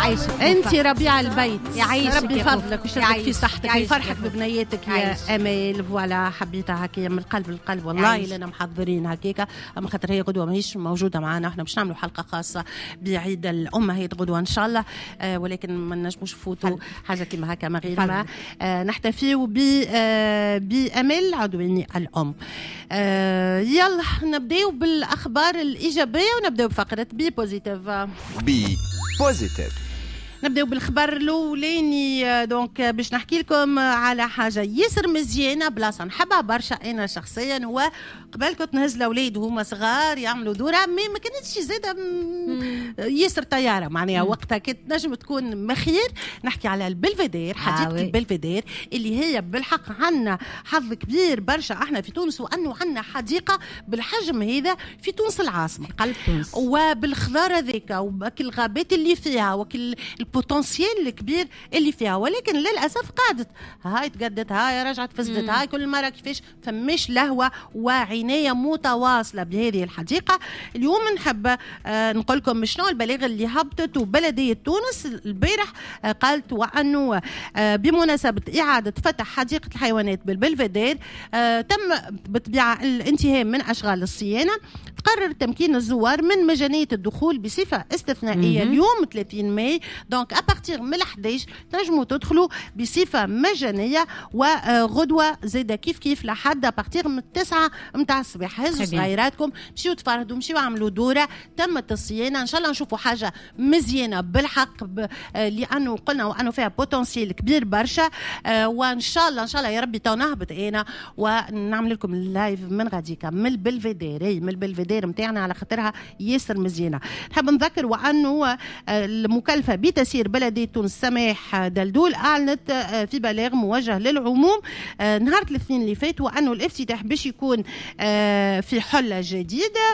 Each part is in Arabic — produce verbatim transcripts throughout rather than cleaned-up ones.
يعيشك انت ربيع البيت، يعيشك ربي يفضلك ويشرفك في صحتك ويفرحك ببنياتك يا امال. فوالا حبيتها هكايا من القلب للقلب والله لنا محضرين هكاكا، اما خاطر هي غدوه ماهيش موجوده معنا، احنا باش نعملوا حلقه خاصه بعيد الامهات غدوه ان شاء الله، آه ولكن ما نجموش نفوتوا حاجه كيما هكا ما غير ما آه نحتفيوا ب آه بامال عدواني الام. آه يلا نبداو بالاخبار الايجابيه ونبداو بفقره بي بوزيتيف. بي بوزيتيف نبداو بالخبر الاولاني. دونك باش نحكي لكم على حاجه ياسر مزيانه بلاصه نحبها برشا انا شخصيا، هو قبل كنت نهز الاولاد وهما صغار يعملوا دوره مي ما كانتش زاده ياسر طياره معناها وقتها كانت نجم تكون مخير. نحكي على البلفدير، حديقه آه البلفدير اللي هي بالحق عنا حظ كبير برشا احنا في تونس، وانه عنا حديقه بالحجم هذا في تونس العاصمه قلب تونس، وبالخضار هذيك وبكل الغابات اللي فيها وكل البوتنسيال الكبير اللي فيها، ولكن للاسف قعدت هاي تقدت هاي رجعت فزدت هاي كل مره كيفاش فماش لهوه وعنايه متواصله بهذه الحديقه. اليوم نحب آه نقول لكم شنو البلاغ اللي هبطت، وبلديه تونس البارح آه قالت وانه آه بمناسبه اعاده فتح حديقه الحيوانات بالبلفدير آه تم بالطبيعه الانتهاء من اشغال الصيانه. تقرر تمكين الزوار من مجانيه الدخول بصفه استثنائيه اليوم ثلاثين ماي، دونك ابارتيغ من الحداش تنجموا تدخلوا بصفه مجانيه، وغدوه زاده كيف كيف لحد ابارتيغ من التسعة متاع الصباح. هزوا صغيراتكم مشيوا تفرهدوا مشيوا عملوا دوره، تمت الصيانه ان شاء الله نشوفوا حاجه مزيانه بالحق ب... لانه قلنا وانه فيها بوتنسيال كبير برشا، وان شاء الله ان شاء الله يا ربي تو نهبط انا ونعمل لكم اللايف من غاديكا من البلفدير من البلفدير نتاعنا على خاطرها ياسر مزيانه. نحب نذكر وانه المكلفه بتسيير بلديه تونس سماح دلدول اعلنت في بلاغ موجه للعموم نهار الاثنين اللي فات وانه الافتتاح باش يكون في حله جديده،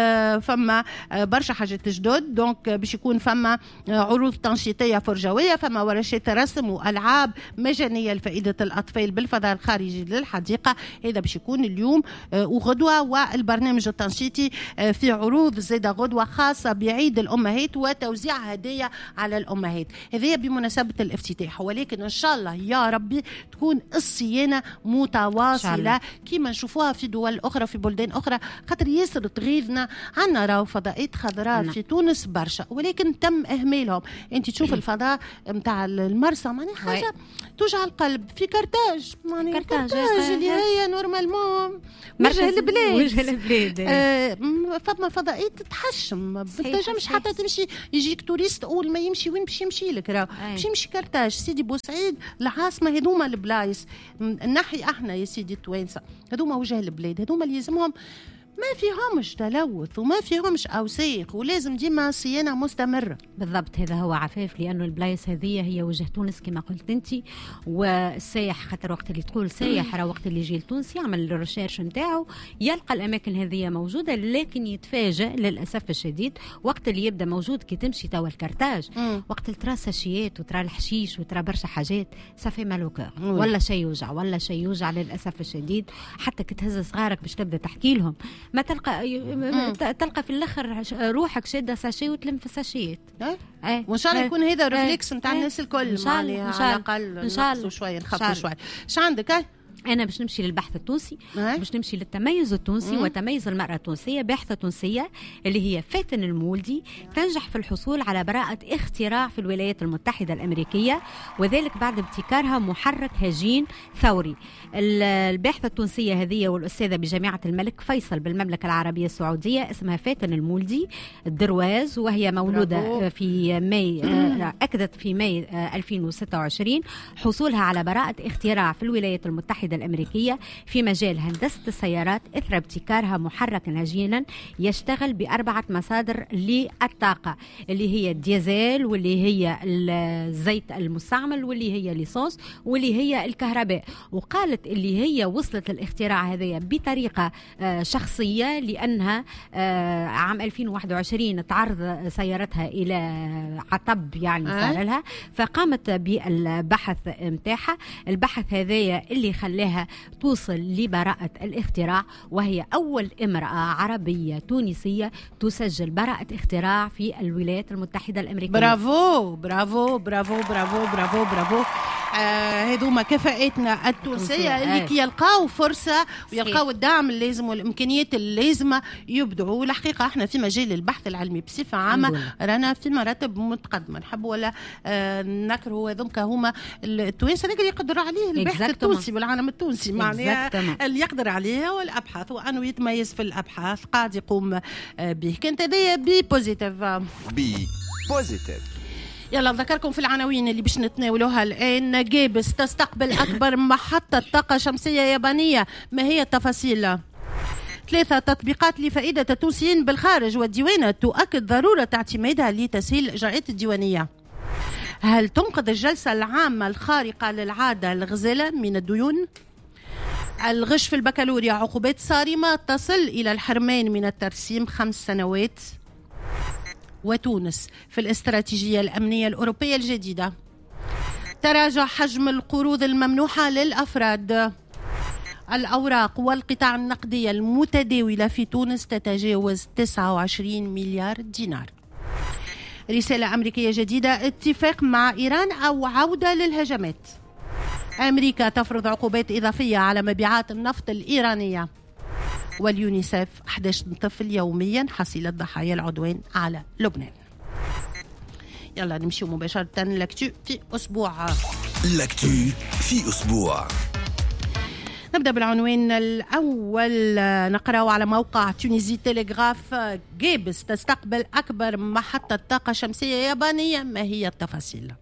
فما برشا حاجات جدد، دونك باش يكون فما عروض تنشيطيه فرجويه، فما ورشات رسم والعاب مجانيه لفائده الاطفال بالفضاء الخارجي للحديقه. هذا باش يكون اليوم وغدوه، والبرنامج التنشيطي في عروض زاده غدوه خاصه بعيد الامهات وتوزيع هدايا على الامهات. هذه بمناسبه الافتتاح، ولكن ان شاء الله يا ربي تكون الصيانه متواصله كما نشوفوها في دول اخرى في بلدان اخرى، خاطر ياسر تغيظنا. عندنا راهو فضاءات خضراء في تونس برشا ولكن تم اهمالهم. انت تشوف الفضاء نتاع المرسى معناها حاجه توجع القلب في كرتاج، معناها كرتاج اللي هي نورمالمون وجه البلاد وجه البلاد آه فما فضاءات تحشم ما تنجمش حتى تمشي يجيك توريست اول ما يمشي وين باش يمشي لك، راه باش يمشي كرتاج سيدي بوسعيد العاصمه. هذوما البلايص نحي احنا يا سيدي التوانسه، هذوما وجه البلاد، هذوما اللي يلزمهم ما فيهمش تلوث وما فيهمش اوساخ، ولازم ديما صيانه مستمره. بالضبط، هذا هو عفاف، لانه البلايص هذه هي وجه تونس كما قلت انت. والسايح خاطر وقت اللي تقول سايح راه وقت اللي يجي لتونس يعمل الريشيرش نتاعو يلقى الاماكن هذه موجوده، لكن يتفاجئ للاسف الشديد وقت اللي يبدا موجود كي تمشي توا الكرتاج مم. وقت ترى ساشيات وترى الحشيش وترى برشا حاجات صافي مالوكور ولا شيء يوجع ولا شيء يوجع للاسف الشديد. حتى كي تهز صغارك باش تبدا تحكي لهم ما تلقى مم. تلقى في الاخر روحك شاده ساشي وتلم في الساشيات. ايه وان شاء الله يكون هذا ريفلكس نتاع الناس الكل، على الاقل نقصوا شويه نخفوا شويه. ايش عندك؟ هاي أنا باش نمشي للبحث التونسي، باش نمشي للتميز التونسي مم. وتميز المرأة التونسية. باحثة تونسية اللي هي فاتن المولدي تنجح في الحصول على براءة اختراع في الولايات المتحدة الأمريكية، وذلك بعد ابتكارها محرك هجين ثوري. الباحثة التونسية هذه والأستاذة بجامعة الملك فيصل بالمملكة العربية السعودية اسمها فاتن المولدي الدرواز، وهي مولودة في ماي أكدت في ماي ألفين وستة وعشرين حصولها على براءة اختراع في الولايات المتحدة الأمريكية في مجال هندسة السيارات إثر ابتكارها محركا هجينا يشتغل بأربعة مصادر للطاقة اللي هي الديزل واللي هي الزيت المستعمل واللي هي ليسانس واللي هي الكهرباء. وقالت اللي هي وصلت الاختراع هذا بطريقة شخصية لأنها عام ألفين وواحد وعشرين تعرض سيارتها إلى عطب يعني صار لها، فقامت بالبحث متاعها. البحث هذا اللي خلى خلاها توصل لبراءة الاختراع، وهي أول امرأة عربية تونسية تسجل براءة اختراع في الولايات المتحدة الأمريكية. برافو برافو برافو برافو برافو برافو. آه هذوما كفاءتنا التونسية اللي كي يلقاو فرصة ويلقاو الدعم اللازم والإمكانيات اللازمة يبدعوا. الحقيقة احنا في مجال البحث العلمي بصفة عامة رانا في مراتب متقدمة، نحب ولا آه نكرهوا هذوك هما التوانسة اللي يقدروا عليه البحث التونسي والعالم التونسي، معناها اللي يقدر عليها والأبحاث، وأنه يتميز في الأبحاث قاعد يقوم آه به. كانت هذه بي بوزيتيف. بي بوزيتيف. يلا نذكركم في العناوين اللي باش نتناولوها الآن. جيبس تستقبل أكبر محطة طاقة شمسية يابانية، ما هي التفاصيل؟ ثلاثة تطبيقات لفائدة التونسيين بالخارج، والديوانة تؤكد ضرورة اعتمادها لتسهيل الإجراءات الديوانية. هل تنقذ الجلسة العامة الخارقة للعادة الغزالة من الديون؟ الغش في البكالوريا عقوبات صارمة تصل إلى الحرمان من الترسيم خمس سنوات. وتونس في الاستراتيجية الأمنية الأوروبية الجديدة. تراجع حجم القروض الممنوحة للأفراد. الأوراق والقطاع النقدية المتداولة في تونس تتجاوز تسعة وعشرين مليار دينار. رسالة أمريكية جديدة، اتفاق مع إيران أو عودة للهجمات. أمريكا تفرض عقوبات إضافية على مبيعات النفط الإيرانية. واليونيسف أحد عشر طفل يوميا حصيلة ضحايا العدوان على لبنان. يلا نمشي مباشرة للاكتو في أسبوع. لاكتو في أسبوع. نبدأ بالعنوان الأول، نقرأه على موقع تونيزي تيليغراف. جيبس تستقبل أكبر محطة طاقة شمسية يابانية، ما هي التفاصيل؟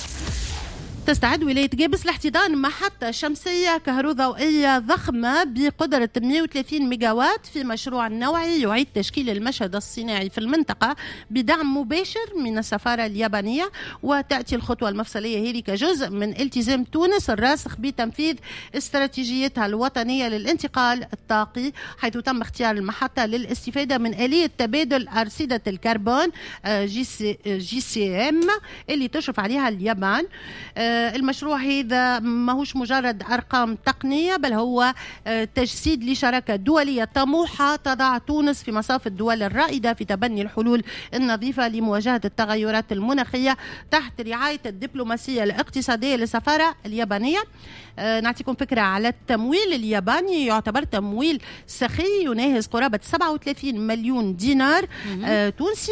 تستعد ولاية جيبس لاحتضان محطة شمسية كهروضوئية ضخمة بقدرة مئة وثلاثين ميجاوات في مشروع نوعي يعيد تشكيل المشهد الصناعي في المنطقة بدعم مباشر من السفارة اليابانية. وتأتي الخطوة المفصلية هذه كجزء من التزام تونس الراسخ بتنفيذ استراتيجيتها الوطنية للانتقال الطاقي، حيث تم اختيار المحطة للاستفادة من آلية تبادل أرصدة الكربون جي سي, جي سي ام اللي تشرف عليها اليابان. المشروع هذا ماهوش مجرد أرقام تقنية، بل هو تجسيد لشراكة دولية طموحة تضع تونس في مصاف الدول الرائدة في تبني الحلول النظيفة لمواجهة التغيرات المناخية تحت رعاية الدبلوماسية الاقتصادية للسفارة اليابانية. نعطيكم فكرة على التمويل الياباني، يعتبر تمويل سخي يناهز قرابة سبعة وثلاثين مليون دينار تونسي،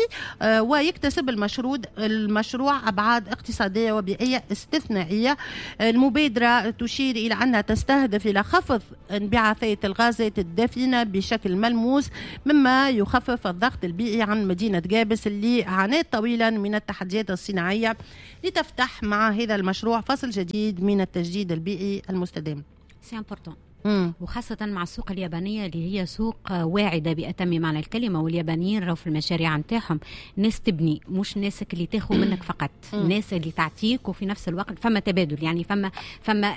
ويكتسب المشروع المشروع أبعاد اقتصادية وبيئية استثنائية. المبادرة تشير إلى أنها تستهدف إلى خفض انبعاثات الغازات الدفينة بشكل ملموس، مما يخفف الضغط البيئي عن مدينة جابس اللي عانت طويلا من التحديات الصناعية، لتفتح مع هذا المشروع فصل جديد من التجديد البيئي المستدام. سي امبورطون. وخاصة مع السوق اليابانية اللي هي سوق واعدة بأتم معنى الكلمة، واليابانيين راهو في المشاريع نتاعهم ناس تبني، مش ناسك اللي تاخذ منك فقط، ناس اللي تعطيك، وفي نفس الوقت فما تبادل، يعني فما فما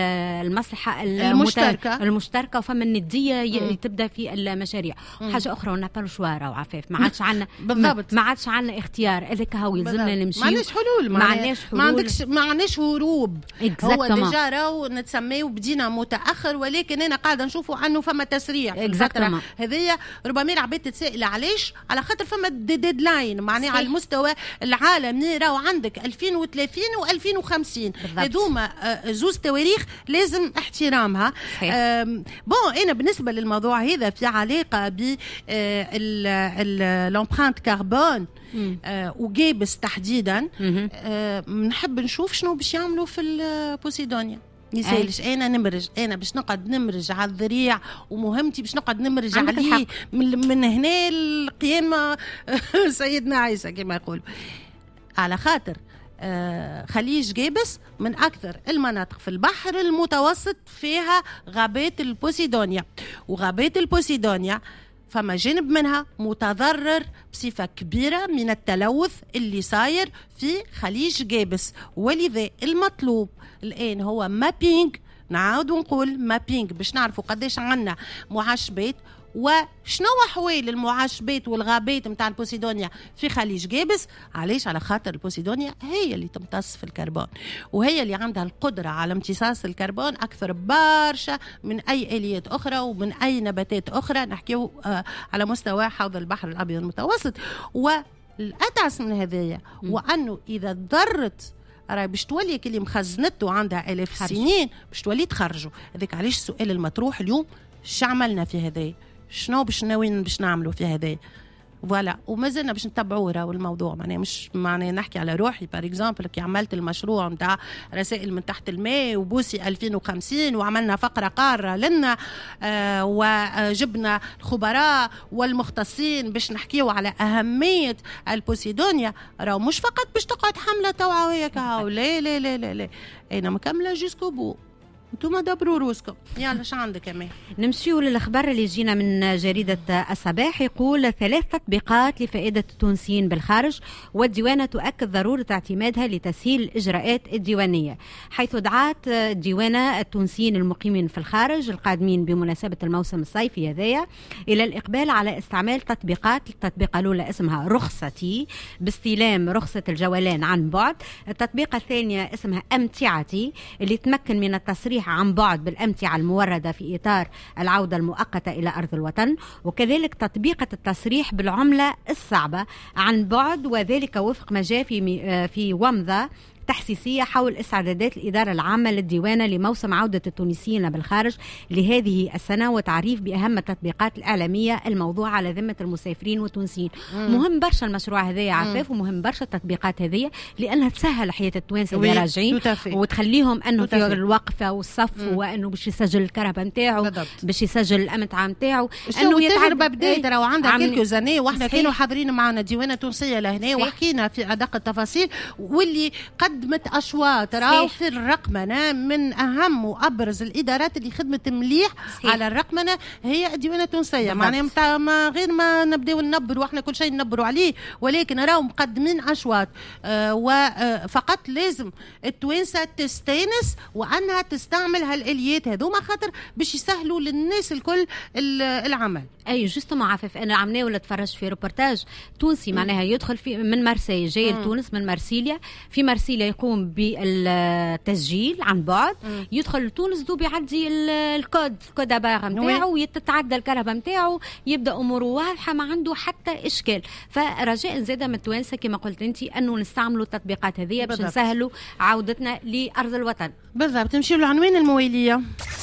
المصلحة المشتركة المشتركة وفما الندية تبدا في المشاريع. حاجة أخرى ونابل شوارع وعفاف، ما عادش عندنا بالضبط، ما عادش عندنا اختيار، هذاك هو يلزمنا نمشي، ما عندناش حلول، ما عندناش حلول، ما عندكش ما عندناش هروب. هو ديجا راهو نتسميه بدينا متأخر، ولكن انا قاعده نشوفوا انه فما تسريع في الفتره هذه. ربما العباد تتسائل علاش، على خاطر فما ديدلاين معناها على المستوى العالمي، راهو عندك ألفين وثلاثين وألفين وخمسين، هذوما زوز تواريخ لازم احترامها. بون انا بالنسبه للموضوع هذا في علاقه ب الامبرانت كربون وجيبس تحديدا، نحب نشوف شنو باش يعملوا في البوسيدونيا. يسالش انا نمرج، انا باش نقعد نمرج على الذريع، ومهمتي باش نقعد نمرج عليه من, من هنا القيامه سيدنا عيسى كما يقول، على خاطر آه خليج جابس من أكثر المناطق في البحر المتوسط فيها غابات البوسيدونيا، وغابات البوسيدونيا فما جانب منها متضرر بصفة كبيرة من التلوث اللي صاير في خليج جابس. ولذا المطلوب الآن هو مابينج، نعاود ونقول مابينج باش نعرفوا قداش عنا معشبات وشنو أحوال المعاشبات والغابات متاع البوسيدونيا في خليج جابس؟ علاش؟ على خاطر البوسيدونيا هي اللي تمتص في الكربون، وهي اللي عندها القدرة على امتصاص الكربون أكثر برشا من أي آليات أخرى ومن أي نباتات أخرى. نحكيو آه على مستوى حوض البحر الأبيض المتوسط. والأتعس من هذايا وأنه إذا ضرت راهي باش تولي كلي مخزنته عندها آلاف السنين باش تولي تخرجوا. هذاك علاش السؤال المطروح اليوم: شو عملنا في هذا؟ شنو باش ناويين باش نعملوا في هذا؟ فوالا. وما زلنا باش نتبعوا راهو الموضوع، معناها مش معناها نحكي على روحي بار اكزامبل كي عملت المشروع نتاع رسائل من تحت الماء وبوسي ألفين وخمسين وعملنا فقره قاره لنا آه وجبنا الخبراء والمختصين باش نحكيوا على اهميه البوسيدونيا. راهو مش فقط باش تقعد حمله توعويه هيك هاو، لا لا لا لا لا، انا مكمله جوسكو بو. انتم دبروا روسكم. يلا شو عندك كمان؟ نمشيو للأخبار اللي جينا من جريدة الصباح. يقول ثلاث تطبيقات لفائدة التونسيين بالخارج، والديوانة تؤكد ضرورة اعتمادها لتسهيل الإجراءات الديوانية، حيث دعات الديوانة التونسيين المقيمين في الخارج القادمين بمناسبة الموسم الصيفي هذايا إلى الإقبال على استعمال تطبيقات. التطبيقة الأولى اسمها رخصتي باستلام رخصة الجولان عن بعد. التطبيقة الثانية اسمها أمتعتي اللي تمكن من التصريح عن بعد بالأمتعة الموردة في إطار العودة المؤقتة إلى أرض الوطن، وكذلك تطبيقة التصريح بالعملة الصعبة عن بعد، وذلك وفق ما جاء في في ومضة تحسيسية حول استعدادات الإدارة العامة للديوانة لموسم عودة التونسيين بالخارج لهذه السنة، وتعريف بأهم التطبيقات الإعلامية الموضوع على ذمة المسافرين والتونسيين. مم. مهم برشا المشروع هذا عفاف، ومهم برشا التطبيقات هذه لأنها تسهل حياة التوانسة اللي راجعين وتخليهم أنه في الوقفة والصف وأنه باش يسجل الكرهبة نتاعو، باش يسجل الأمتعة نتاعو، أنه التجربة بدأت راه عندها كيلكو زاني، وإحنا كانوا حاضرين معنا ديوانة تونسية لهنا وحكينا في أدق التفاصيل، واللي قد قدمت أشواط راهو في الرقمنة. من أهم وأبرز الإدارات اللي خدمت مليح صحيح. على الرقمنة هي الديوانة التونسية، معناها ما غير ما نبداو ننبروا احنا كل شيء ننبروا عليه، ولكن راهو مقدمين أشواط. آه وفقط لازم التوانسة تستانس وأنها تستعمل هالآليات هذوما، خاطر باش يسهلوا للناس الكل العمل. اي جوست ما عفف انا عملنا ولا تفرج في روبورتاج تونسي معناها يدخل في من مرسي جاي لتونس من مرسيليا، في مرسيليا يقوم بالتسجيل عن بعد، مم. يدخل لتونس دوب يعدي الكود الكود باغ نتاعو ويتعدى الكرهبه نتاعو، يبدا اموره واضحه ما عنده حتى اشكال. فرجاء زاده من التوانسه كما قلت انت انه نستعملوا التطبيقات هذه باش نسهلوا عودتنا لارض الوطن. بالضبط. نمشي للعنوان المواليه.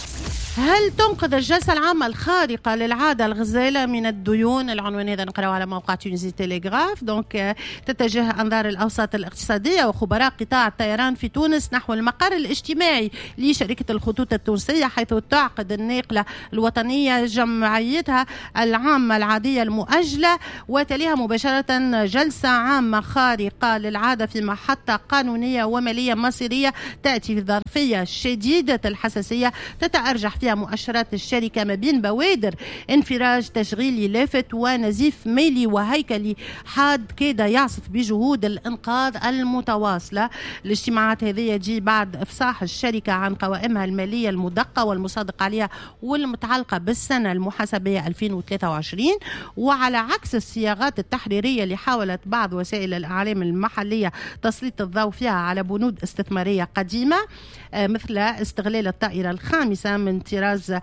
هل تنقذ الجلسة العامة الخارقة للعادة الغزالة من الديون؟ العنوان هذا نقرأه على موقع تونسي تيليغراف. دونك تتجه أنظار الأوساط الاقتصادية وخبراء قطاع الطيران في تونس نحو المقر الاجتماعي لشركة الخطوط التونسية، حيث تعقد الناقلة الوطنية جمعيتها العامة العادية المؤجلة، وتليها مباشرة جلسة عامة خارقة للعادة في محطة قانونية ومالية مصيرية تأتي في ظرفية شديدة الحساسية تتأرجح فيها مؤشرات الشركة ما بين بوادر انفراج تشغيلي لافت ونزيف مالي وهيكلي حاد كاد يعصف بجهود الإنقاذ المتواصلة. الاجتماعات هذه يجي بعد إفصاح الشركة عن قوائمها المالية المدقة والمصادق عليها والمتعلقة بالسنة المحاسبية ألفين وثلاثة وعشرين، وعلى عكس الصياغات التحريرية اللي حاولت بعض وسائل الإعلام المحلية تسليط الضوء فيها على بنود استثمارية قديمة مثل استغلال الطائرة الخامسة من طراز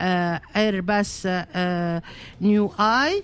ايرباص نيو اي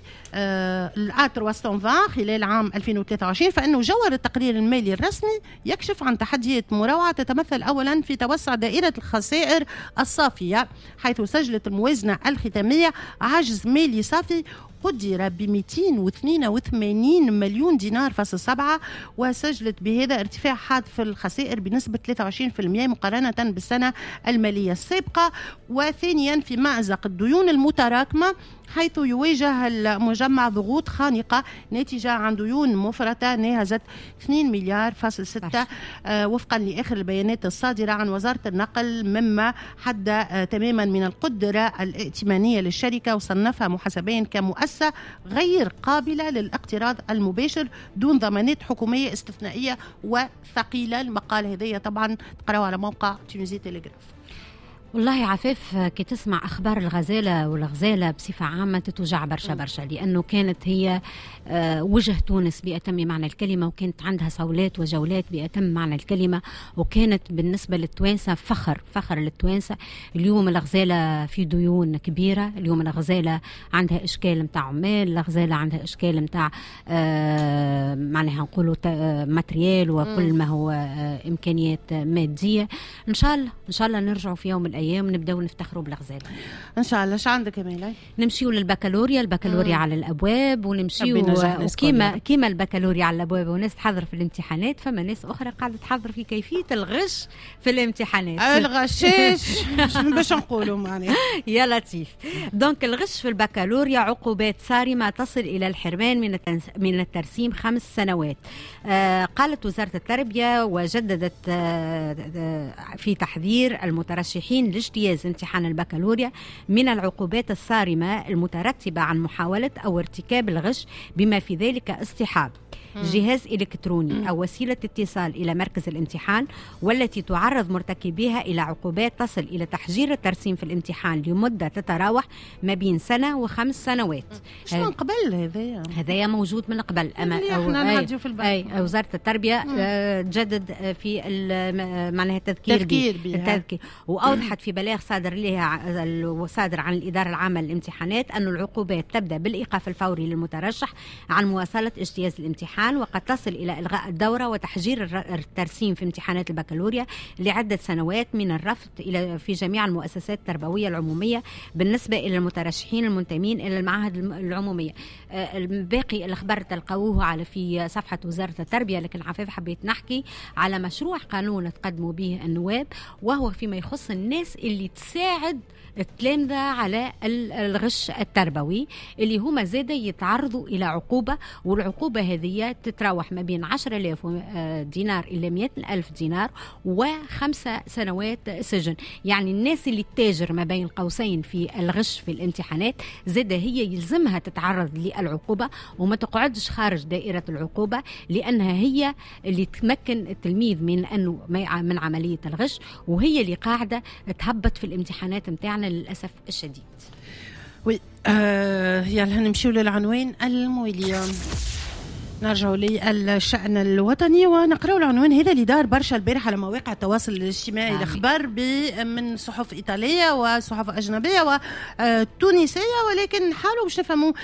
الآ ثلاثمئة وعشرين خلال عام ألفين وثلاثة وعشرين، فإنه جوهر التقرير المالي الرسمي يكشف عن تحديات مروعة تتمثل أولا في توسع دائرة الخسائر الصافية، حيث سجلت الموازنة الختامية عجز مالي صافي قدر ب مئتين واثنين وثمانين مليون دينار فاصل سبعة، وسجلت بهذا ارتفاع حاد في الخسائر بنسبة ثلاثة وعشرين بالمئة مقارنة بالسنة المالية السابقة. وثانيا في مأزق الديون المتراكمة، حيث يواجه المجمع ضغوط خانقة ناتجة عن ديون مفرطة ناهزت اثنين مليار فاصل ستة آه وفقا لآخر البيانات الصادرة عن وزارة النقل، مما حد آه تماما من القدرة الائتمانية للشركة وصنفها محاسبيا كمؤسسة غير قابلة للاقتراض المباشر دون ضمانات حكومية استثنائية وثقيلة. المقال هذه طبعا تقرأوا على موقع تونسي تيليغراف. والله عفاف كي تسمع أخبار الغزالة والغزالة بصفة عامة تتوجع برشا برشا، لأنه كانت هي وجه تونس بأتم معنى الكلمة، وكانت عندها صولات وجولات بأتم معنى الكلمة، وكانت بالنسبة للتوانسة فخر فخر للتوانسة. اليوم الغزالة في ديون كبيرة، اليوم الغزالة عندها إشكال متاع عمال، الغزالة عندها إشكال متاع آه معناها نقولوا ماتريال وكل ما هو آه إمكانيات مادية. إن شاء الله إن شاء الله نرجعوا في يوم من الأيام ونبدأ نفتخروا بالغزالة إن شاء الله. شو عندك يا ميلاي؟ نمشيو للبكالوريا، البكالوريا على الأبواب، ونمشيو وكيما كيما البكالوريا على الأبواب وناس تحضر في الامتحانات، فما ناس أخرى قاعدة تحضر في كيفية الغش في الامتحانات. الغشاش باش نقولوا معناها يا لطيف. دونك الغش في البكالوريا عقوبات صارمة تصل إلى الحرمان من من الترسيم خمس سنوات. آه قالت وزارة التربية وجددت آه في تحذير المترشحين لاجتياز امتحان البكالوريا من العقوبات الصارمة المترتبة عن محاولة أو ارتكاب الغش، بما في ذلك اصطحاب جهاز إلكتروني أو وسيلة اتصال إلى مركز الامتحان، والتي تعرض مرتكبيها إلى عقوبات تصل إلى تحجير الترسيم في الامتحان لمدة تتراوح ما بين سنة وخمس سنوات. شو من قبل هذايا؟ هذايا موجود من قبل. أما أو أي وزارة التربية جدد في معناها التذكير تذكير التذكير وأوضحت في بلاغ صادر لها صادر عن الإدارة العامة للامتحانات أن العقوبات تبدأ بالإيقاف الفوري للمترشح عن مواصلة اجتياز الامتحان، وقد تصل إلى إلغاء الدورة وتحجير الترسيم في امتحانات البكالوريا لعدة سنوات من الرفض إلى في جميع المؤسسات التربوية العمومية بالنسبة إلى المترشحين المنتمين إلى المعاهد العمومية. الباقي الأخبار تلقوه على في صفحة وزارة التربية، لكن عفاف حبيت نحكي على مشروع قانون تقدموا به النواب، وهو فيما يخص الناس اللي تساعد التلامذة على الغش التربوي، اللي هما زادة يتعرضوا إلى عقوبة، والعقوبة هذه تتراوح ما بين عشرة آلاف دينار إلى مئة ألف دينار وخمسة سنوات سجن. يعني الناس اللي تتاجر ما بين قوسين في الغش في الامتحانات زادة هي يلزمها تتعرض للعقوبة وما تقعدش خارج دائرة العقوبة، لأنها هي اللي تمكن التلميذ من أنه من عملية الغش، وهي اللي قاعدة تهبط في الامتحانات متاعنا للأسف الشديد. وي آه يلا نمشيو للعنوان الموالي. نرجعوا للشأن الوطني ونقرأ العنوان هذا اللي دار برشا البارح على مواقع التواصل الاجتماعي. الأخبار من صحف إيطالية وصحف أجنبية وتونسية، ولكن نحاولوا باش نفهموا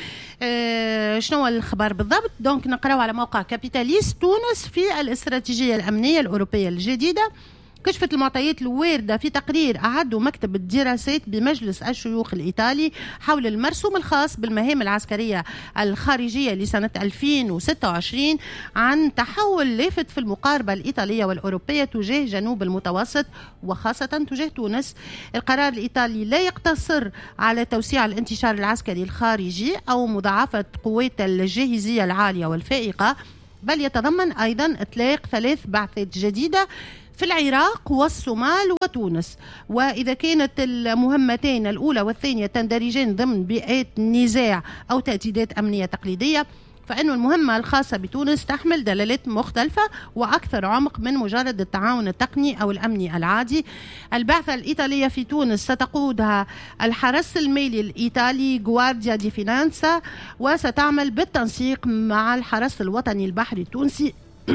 شنو الخبر بالضبط. دونك نقرأ على موقع كابيتاليست. تونس في الاستراتيجية الأمنية الأوروبية الجديدة. كشفت المعطيات الواردة في تقرير أعده مكتب الدراسات بمجلس الشيوخ الإيطالي حول المرسوم الخاص بالمهام العسكرية الخارجية لسنة ألفين وستة وعشرين عن تحول لافت في المقاربة الإيطالية والأوروبية تجاه جنوب المتوسط وخاصة تجاه تونس. القرار الإيطالي لا يقتصر على توسيع الانتشار العسكري الخارجي أو مضاعفة قوات الجاهزية العالية والفائقة، بل يتضمن أيضا إطلاق ثلاث بعثات جديدة في العراق والصومال وتونس. وإذا كانت المهمتين الأولى والثانية تندرجان ضمن بيئات نزاع أو تهديدات أمنية تقليدية، فإن المهمة الخاصة بتونس تحمل دلالات مختلفة وأكثر عمق من مجرد التعاون التقني أو الأمني العادي. البعثة الإيطالية في تونس ستقودها الحرس المالي الإيطالي غوارديا دي فينانسا، وستعمل بالتنسيق مع الحرس الوطني البحري التونسي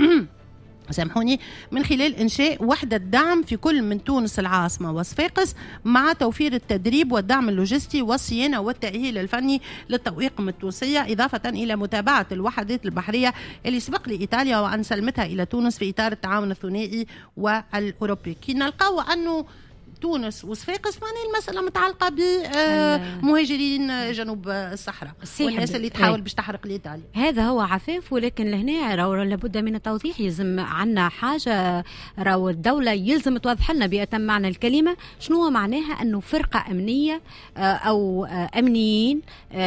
سامحوني من خلال إنشاء وحدة دعم في كل من تونس العاصمة وصفاقس، مع توفير التدريب والدعم اللوجستي والصيانة والتأهيل الفني للطواقم التونسية، إضافة إلى متابعة الوحدات البحرية اللي سبق لإيطاليا وأن سلمتها إلى تونس في إطار التعاون الثنائي والأوروبي. كي نلقاو أنه تونس وصفاقس معناها المسألة متعلقة بمهاجرين جنوب الصحراء والناس اللي تحاول باش تحرق الإيطاليا. هذا هو عفاف، ولكن لهنا راهو لابد من التوضيح. يلزم عنا حاجة، راهو الدولة يلزم توضح لنا بأتم معنى الكلمة شنو معناها أنه فرقة أمنية أو أمنيين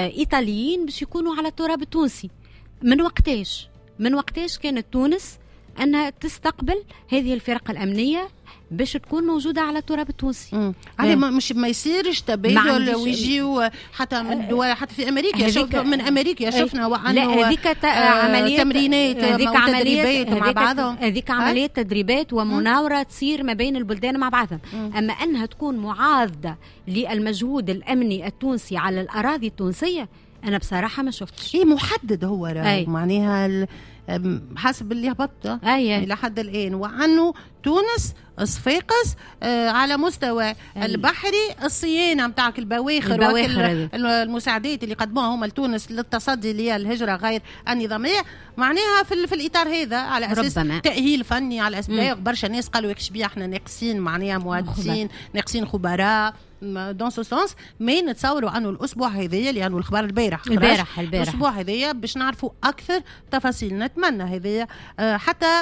إيطاليين باش يكونوا على التراب التونسي. من وقتاش من وقتاش كانت تونس أنها تستقبل هذه الفرق الأمنية باش تكون موجودة على التراب التونسي. هذا مش ما يصيرش تبادل ويجيو حتى من دول حتى في أمريكا شوف من أمريكا شفنا وعنه هذيك عمليات تمرينات وتدريبات مع بعضهم. هذيك عمليات تدريبات ومناورة تصير ما بين البلدان مع بعضهم. أما أنها تكون معارضة للمجهود الأمني التونسي على الأراضي التونسية أنا بصراحة ما شفتش. إيه محدد هو معناها حسب اللي هبطه إلى حد الآن، وعنه تونس صفاقس آه على مستوى أي. البحري الصيانة متاعك البواخر والمساعدات اللي قدموها هم لتونس للتصدي للهجرة غير النظامية معناها في, في الإطار هذا على أساس ربما. تأهيل فني على أساس برشا ناس قالوا يكش بيا احنا ناقصين معناها مهندسين ناقصين خبراء دون سو سونس مي نتصوروا انه الاسبوع هذايا لانه الخبر البارح البارح البارح الاسبوع هذايا باش نعرفوا اكثر تفاصيل. نتمنى هذايا آه حتى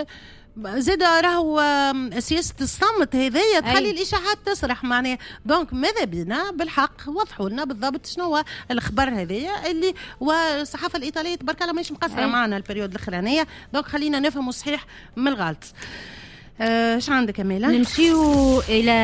زاد راهو سياسة الصمت هذايا تخلي الإشاعات تسرح معناه. دونك ماذا بينا بالحق وضحوا لنا بالضبط شنو هو الخبر هذايا اللي والصحافة الإيطالية تبارك الله ماهيش مقصرة معنا البريود الأخرانية. دونك خلينا نفهموا صحيح من الغلط. ايش أه عندك أميلة؟ نمشيو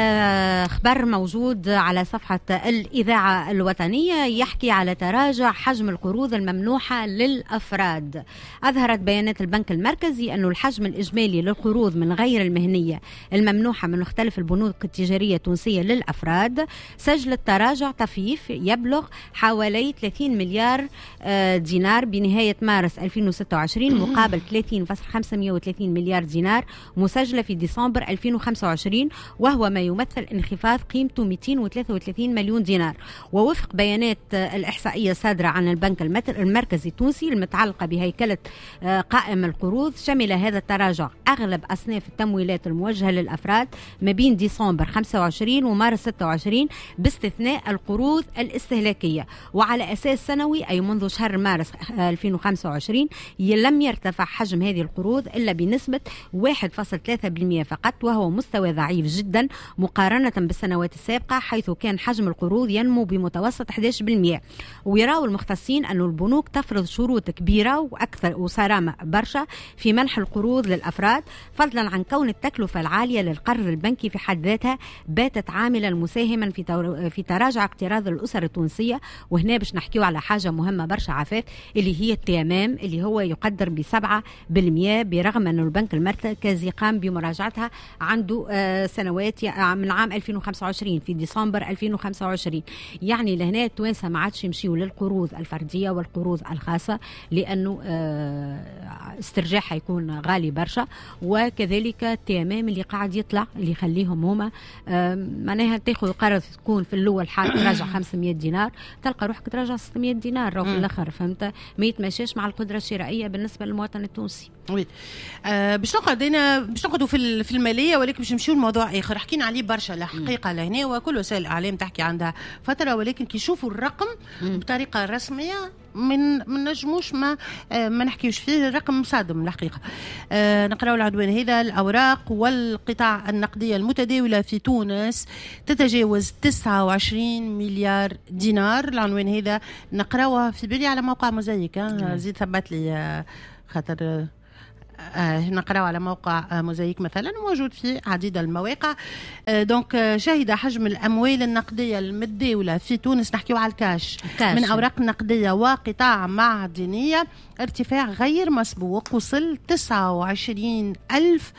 إلى خبر موجود على صفحة الإذاعة الوطنية يحكي على تراجع حجم القروض الممنوحة للأفراد. أظهرت بيانات البنك المركزي أن الحجم الإجمالي للقروض من غير المهنية الممنوحة من مختلف البنوك التجارية التونسية للأفراد سجل تراجع طفيف يبلغ حوالي ثلاثين مليار دينار بنهاية مارس ألفين وستة وعشرين مقابل ثلاثين فاصلة خمسمائة وثلاثين مليار دينار مسجلة في ديسمبر ألفين وخمسة وعشرين وهو ما يمثل انخفاض قيمته مئتين وثلاثة وثلاثين مليون دينار. ووفق بيانات الإحصائية الصادرة عن البنك المركزي التونسي المتعلقة بهيكلة قائمة القروض شمل هذا التراجع أغلب أصناف التمويلات الموجهة للأفراد ما بين ديسمبر خمسة وعشرين ومارس ستة وعشرين باستثناء القروض الاستهلاكية. وعلى أساس سنوي أي منذ شهر مارس ألفين وخمسة وعشرين لم يرتفع حجم هذه القروض إلا بنسبة واحد فاصلة ثلاثة بالمئة فقط وهو مستوى ضعيف جدا مقارنة بالسنوات السابقة حيث كان حجم القروض ينمو بمتوسط أحد عشر بالمئة. ويراو المختصين أن البنوك تفرض شروط كبيرة وأكثر وصرامة برشا في منح القروض للأفراد فضلا عن كون التكلفة العالية للقرض البنكي في حد ذاتها باتت عاملا مساهما في في تراجع اقتراض الأسر التونسية. وهنا باش نحكيو على حاجة مهمة برشا عفاف اللي هي التيمام اللي هو يقدر بسبعة بالمئة برغم أن البنك المركزي قام بمراجعتها عنده آه سنوات من عام ألفين وخمسة وعشرين في ديسمبر ألفين وخمسة وعشرين. يعني لهنا التوانسة ما عادش يمشيوا للقروض الفردية والقروض الخاصة لأنه آه استرجاعها يكون غالي برشا وكذلك التيمام اللي قاعد يطلع اللي يخليهم هما آه معناها تاخذ قرض تكون في الأول حال تراجع خمسمائة دينار تلقى روحك تراجع ستمائة دينار وفي الآخر فهمت ما يتماشاش مع القدرة الشرائية بالنسبة للمواطن التونسي. وي آه باش نقعدنا باش نقعدوا في في الماليه ولكن باش نمشيو لموضوع اخر حكينا عليه برشا الحقيقه لهنا وكل وسائل الاعلام تحكي عندها فتره ولكن كي يشوفوا الرقم مم. بطريقه رسميه من من نجموش ما آه ما نحكيوش فيه. الرقم صادم الحقيقه. آه نقراو العنوان هذا الأوراق والقطاع النقدية المتداولة في تونس تتجاوز تسعة وعشرين مليار دينار. العنوان هذا نقراوه في بالي على موقع موزايك زيد ثبت لي آه خاطر آه نقرأ على موقع آه موزايك مثلا موجود في عديد المواقع. آه دونك آه شهد حجم الأموال النقدية المتداولة في تونس نحكيو على الكاش, الكاش من أوراق نقدية وقطاع معدنية ارتفاع غير مسبوق وصل تسعة وعشرين ألف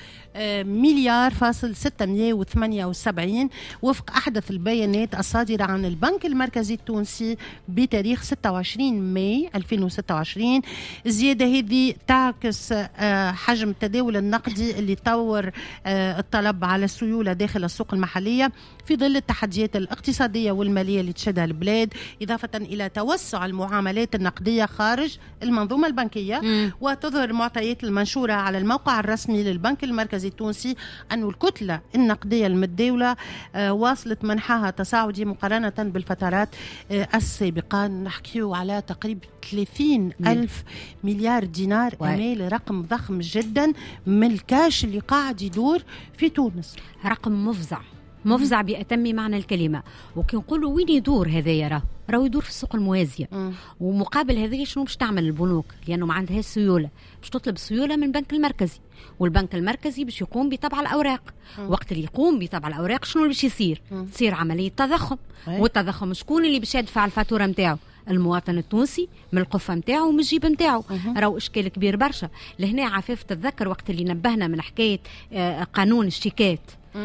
مليار فاصل ستمائة وثمانية وسبعين وفق أحدث البيانات الصادرة عن البنك المركزي التونسي بتاريخ ستة وعشرين ماي ألفين وستة وعشرين. الزيادة هذه تعكس حجم التداول النقدي اللي طور الطلب على السيولة داخل السوق المحلية في ظل التحديات الاقتصادية والمالية اللي تشهدها البلاد إضافة إلى توسع المعاملات النقدية خارج المنظومة البنكية. م. وتظهر المعطيات المنشورة على الموقع الرسمي للبنك المركزي التونسي أن الكتلة النقدية المتداولة آه واصلت منحها تصاعدي مقارنة بالفترات آه السابقة. نحكيو على تقريبا ثلاثين ألف مليار دينار أمال رقم ضخم جدا من الكاش اللي قاعد يدور في تونس. رقم مفزع مفزع بأتم معنى الكلمة. وكي نقولوا وين يدور هذايا راه راهو يدور في السوق الموازية. مم. ومقابل هذه شنو باش تعمل البنوك؟ لأنه ما عندهاش سيولة، باش تطلب السيولة من البنك المركزي، والبنك المركزي باش يقوم بطبع الأوراق. مم. وقت اللي يقوم بطبع الأوراق شنو اللي باش يصير؟ مم. تصير عملية تضخم. أي. والتضخم شكون اللي باش يدفع الفاتورة متاعه؟ المواطن التونسي من القفة متاعه ومن الجيب متاعه. راهو إشكال كبير برشا. لهنا عفاف تتذكر وقت اللي نبهنا من حكاية آه قانون الشيكات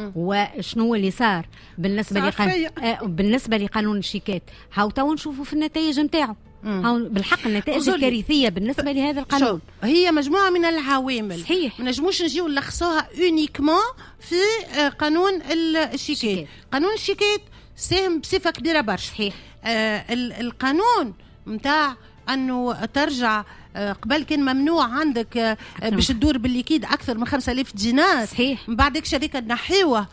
وشنو اللي صار بالنسبة لقانون آه بالنسبة لقانون الشيكات. هاو تو نشوفوا في النتائج متاعه. بالحق النتائج الكارثية بالنسبة لهذا القانون. هي مجموعة من العوامل. صحيح. ما نجموش نجيو نلخصوها اونيكمون في قانون الشيكات. قانون الشيكات ساهم بصفة كبيرة برشا. صحيح. آه القانون متاع أنه ترجع قبل كان ممنوع عندك باش تدور بالليكيد اكثر من خمسة آلاف دينار. صحيح. من بعدك شركه نحيوه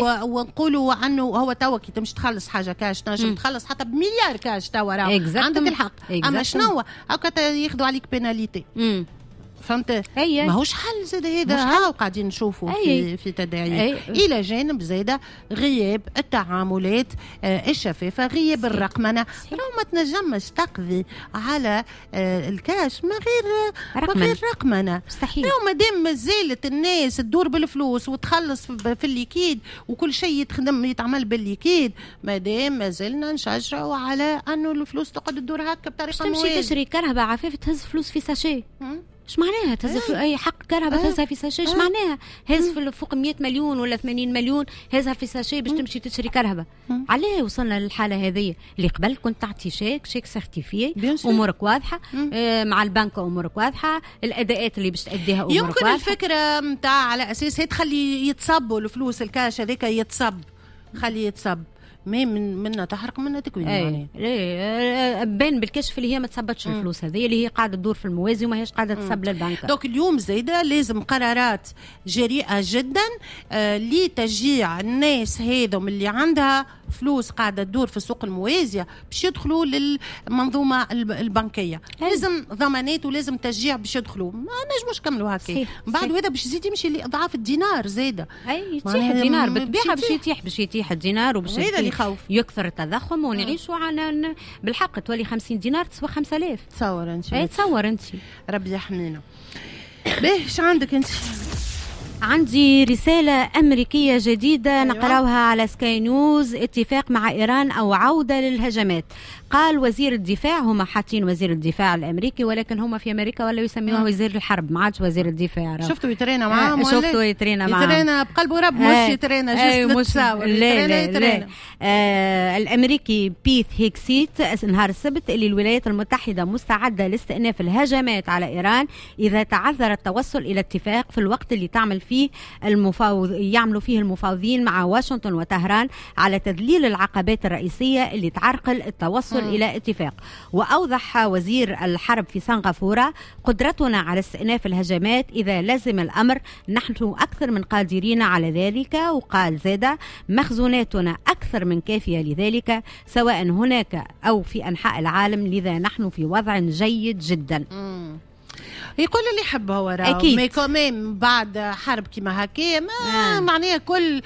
ونقولوا انه هو توا كي تمشي تخلص حاجه كاش تنجم تخلص حتى بمليار كاش توا راه عندك الحق. exactly. اما شنو هكا ياخذوا عليك بيناليتي. mm. فهمت؟ ماهوش حل زاد هذا. هاو قاعدين نشوفوا في في تداعيات الى جانب زاده غياب التعاملات آه الشفافه، غياب الرقمنه. لو ما تنجمش تقضي على آه الكاش ما غير رقمنة. ما غير رقمنه مستحيل. لو ما دام مازالت الناس تدور بالفلوس وتخلص في الليكيد وكل شيء يتخدم يتعمل بالليكيد، ما دام مازلنا نشجعوا على انه الفلوس تقعد تدور هكا بطريقه موازيه. تمشي تشري كرهبه عفاف تهز فلوس في ساشي. ايش معناها تهز في اي حق كرهبه تهزها في ساشي؟ ايش معناها هز في فوق مية مليون ولا ثمانين مليون هزها في ساشي باش تمشي تشري كرهبه؟ علاه وصلنا للحاله هذه؟ اللي قبل كنت تعطي شيك شيك سيرتيفيي امورك واضحه آه مع البنك امورك واضحه، الاداءات اللي باش تاديها امورك يمكن واضحه. الفكره نتاع على اساس هي تخلي يتصبوا الفلوس الكاش هذيك يتصب، خلي يتصب ما من منا تحرق منا تكوين. يعني ايه بين بالكشف اللي هي ما تصبتش الفلوس هذه اللي هي قاعده تدور في الموازي وما هيش قاعده تصب للبنك. دوك اليوم زايده لازم قرارات جريئه جدا آه لتشجيع الناس هذم اللي عندها فلوس قاعده تدور في السوق الموازيه باش يدخلوا للمنظومه البنكيه. أي. لازم ضمانات ولازم تشجيع باش يدخلوا، ما نجموش كملوا هكا. بعد هذا باش يزيد يمشي لاضعاف الدينار زاده. اي يتيح الدينار بالطبيعه باش يتيح باش يتيح الدينار وباش يكثر التضخم ونعيشوا على بالحق تولي خمسين دينار تسوى خمسة آلاف. تصور انت. اي تصور انت. ربي يحمينا. باهي ايش عندك انت؟ عندي رسالة أمريكية جديدة. أيوة. نقراوها على سكاي نيوز. اتفاق مع إيران أو عودة للهجمات. قال وزير الدفاع، هم حاطين وزير الدفاع الأمريكي ولكن هم في أمريكا ولا يسميوه وزير الحرب، ما عادش وزير الدفاع. شفتوا يترينا معاهم؟ آه شفتوا يترينا معاهم. يترينا بقلب ورب مش يترينا جست نتساور. لا لا لا. آه الأمريكي بيت هيكسيت نهار السبت اللي الولايات المتحدة مستعدة لاستئناف الهجمات على إيران إذا تعذر التوصل إلى اتفاق في الوقت اللي تعمل فيه المفاوض يعملوا فيه المفاوضين مع واشنطن وطهران على تذليل العقبات الرئيسية اللي تعرقل التوصل إلى اتفاق. وأوضح وزير الحرب في سنغافورة قدرتنا على استئناف الهجمات إذا لزم الأمر، نحن أكثر من قادرين على ذلك. وقال زادة مخزوناتنا أكثر من كافية لذلك سواء هناك أو في أنحاء العالم، لذا نحن في وضع جيد جدا. مم. يقول اللي يحب هو راهو مي كمان بعد حرب كيما هكا ما آه. معناها كل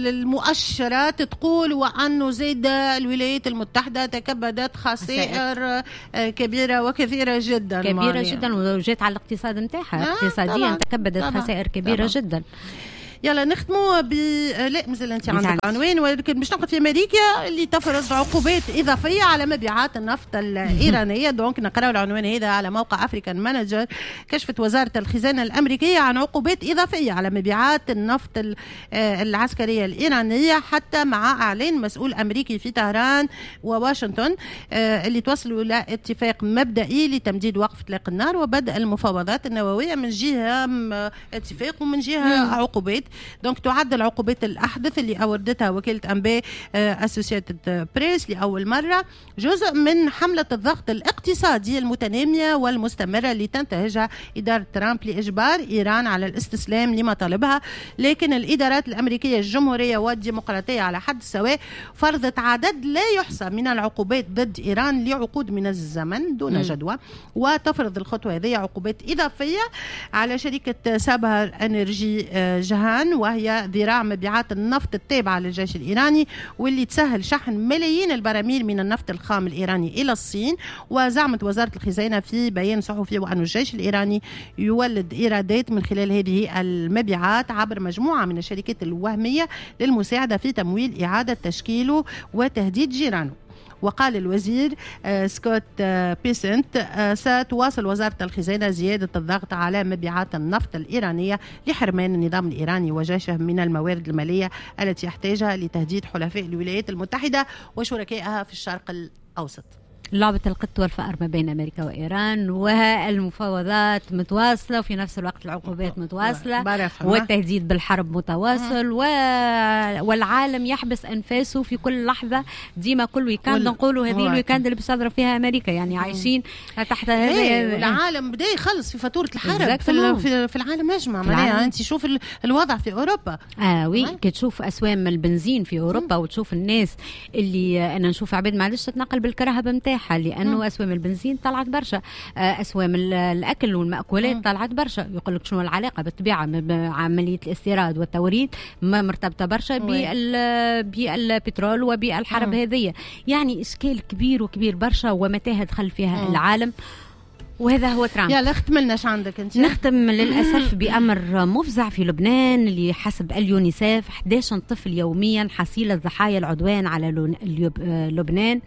المؤشرات تقول وأنه زاد الولايات المتحدة تكبدت خسائر كبيرة وكثيرة جدا كبيرة معناها. جدا وجات على الاقتصاد نتاعها آه اقتصاديا تكبدت طبعًا. خسائر كبيرة طبعًا. جدا. يلا نختموا ب لا مازال انت عندك عنوان، ولكن باش نقعد في امريكا اللي تفرض عقوبات اضافيه على مبيعات النفط الايرانيه. دونك نقراو العنوان هذا على موقع افريكان مانجر. كشفت وزاره الخزانه الامريكيه عن عقوبات اضافيه على مبيعات النفط العسكريه الايرانيه حتى مع اعلان مسؤول امريكي في طهران وواشنطن اللي توصلوا الى اتفاق مبدئي لتمديد وقف اطلاق النار وبدء المفاوضات النوويه، من جهه اتفاق ومن جهه عقوبات. دونك تعد العقوبات الأحدث اللي أوردتها وكالة أنباء أسوسييتد بريس لأول مرة جزء من حملة الضغط الاقتصادي المتنامية والمستمرة اللي تنتهجها إدارة ترامب لإجبار إيران على الاستسلام لمطالبها. لكن الإدارات الأمريكية الجمهورية والديمقراطية على حد سواء فرضت عدد لا يحصى من العقوبات ضد إيران لعقود من الزمن دون جدوى، وتفرض الخطوة هذه عقوبات إضافية على شركة سابهر أنرجي جهان إيران، وهي ذراع مبيعات النفط التابعة للجيش الإيراني واللي تسهل شحن ملايين البراميل من النفط الخام الإيراني إلى الصين. وزعمت وزارة الخزانة في بيان صحفي وأن الجيش الإيراني يولد إيرادات من خلال هذه المبيعات عبر مجموعة من الشركات الوهمية للمساعدة في تمويل إعادة تشكيله وتهديد جيرانه. وقال الوزير سكوت بيسنت ستواصل وزارة الخزانة زيادة الضغط على مبيعات النفط الإيرانية لحرمان النظام الإيراني وجيشه من الموارد المالية التي يحتاجها لتهديد حلفاء الولايات المتحدة وشركائها في الشرق الأوسط. لعبة القط والفأر ما بين أمريكا وإيران، والمفاوضات متواصلة وفي نفس الوقت العقوبات متواصلة والتهديد بالحرب متواصل و... والعالم يحبس أنفاسه في كل لحظة. ديما كل ويكاند نقولوا هذه الويكاند اللي بتضرب فيها أمريكا، يعني عايشين تحت هذا. العالم بدأ يخلص في فاتورة الحرب في, في العالم أجمع. معناها أنت شوف الوضع في أوروبا. آه وي كي تشوف أسوام البنزين في أوروبا مم. وتشوف الناس اللي أنا نشوف عباد معلش تتنقل بالكرهبة متاعها لأنه مم. أسوام البنزين طلعت برشا، أسوام الأكل والمأكولات مم. طلعت برشا. يقول لك شنو العلاقة بالطبيعة بعملية الاستيراد والتوريد، ما مرتبطة برشا بالبترول وبالحرب هذه. يعني إشكال كبير وكبير برشا ومتاهة دخل فيها مم. العالم، وهذا هو ترامب. يلا ختم لناش عندك انت. نختم للاسف بامر مفزع في لبنان اللي حسب اليونيسيف أحد عشر طفل يوميا حصيله ضحايا العدوان على لبنان.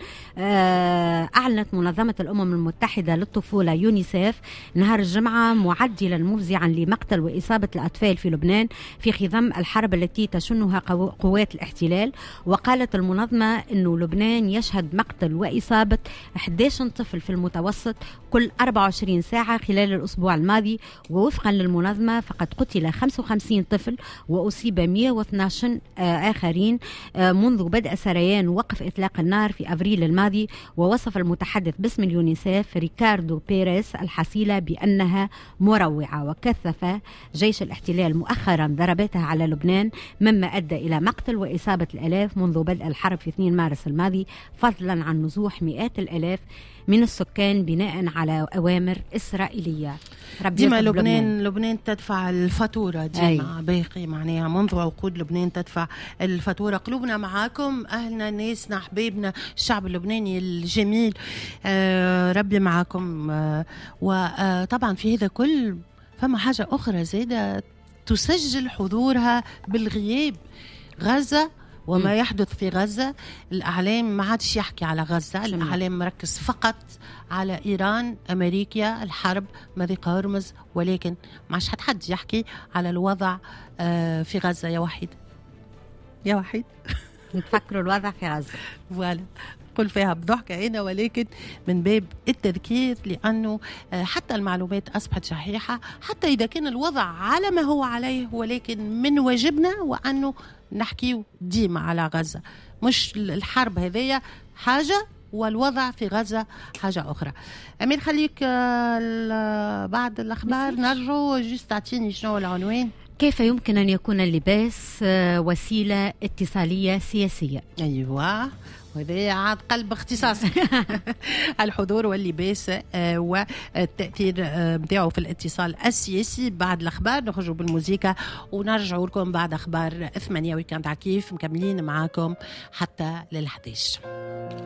اعلنت منظمه الامم المتحده للطفوله يونيسيف نهار الجمعه معدلا مفزعا لمقتل واصابه الاطفال في لبنان في خضم الحرب التي تشنها قوات الاحتلال. وقالت المنظمه انه لبنان يشهد مقتل واصابه أحد عشر طفل في المتوسط كل أربعة وعشرين ساعة خلال الأسبوع الماضي. ووفقا للمنظمة فقد قتل خمسة وخمسين طفل وأصيب مئة واثني عشر آخرين منذ بدء سريان وقف إطلاق النار في أبريل الماضي. ووصف المتحدث باسم اليونيسيف ريكاردو بيريس الحصيلة بأنها مروعة. وكثف جيش الاحتلال مؤخرا ضرباتها على لبنان مما أدى إلى مقتل وإصابة الآلاف منذ بدء الحرب في اثنين مارس الماضي، فضلا عن نزوح مئات الآلاف من السكان بناء على أوامر إسرائيلية. ديما لبنان لبنان تدفع الفاتورة ديما باقي معناها منذ عقود لبنان تدفع الفاتورة. قلوبنا معاكم، أهلنا ناسنا حبيبنا الشعب اللبناني الجميل، آه ربي معاكم. آه وطبعا في هذا كل فما حاجة أخرى زيادة تسجل حضورها بالغياب، غزة وما م. يحدث في غزة. الإعلام ما عادش يحكي على غزة، الإعلام مركز فقط على إيران، أمريكا، الحرب، مضيق هرمز، ولكن ما عادش حد يحكي على الوضع في غزة. يا وحيد يا وحيد نتفكروا الوضع في غزة فوالا قل فيها بضحكة هنا، ولكن من باب التذكير، لأنه حتى المعلومات أصبحت شحيحة حتى إذا كان الوضع على ما هو عليه، ولكن من واجبنا وأنه نحكي ديما على غزة. مش الحرب هذية حاجة والوضع في غزة حاجة أخرى. أمين خليك بعد الأخبار نرجو جيست تعطيني شنو العنوان. كيف يمكن أن يكون اللباس وسيلة اتصالية سياسية؟ أيوة، وهذا عاد قلب اختصاصي. الحضور واللباس والتأثير متاعه في الاتصال السياسي. بعد الأخبار نخرجوا بالموسيقى ونرجعوا لكم بعد أخبار ثمانية ويكاند عكيف مكملين معاكم حتى للحديث.